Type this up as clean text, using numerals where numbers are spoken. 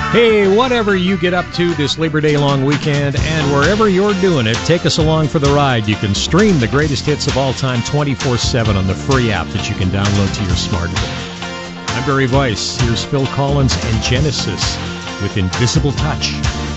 Hey, whatever you get up to this Labor Day long weekend, and wherever you're doing it, take us along for the ride. You can stream the greatest hits of all time 24/7 on the free app that you can download to your smartphone. I'm Barry Weiss. Here's Phil Collins and Genesis with Invisible Touch.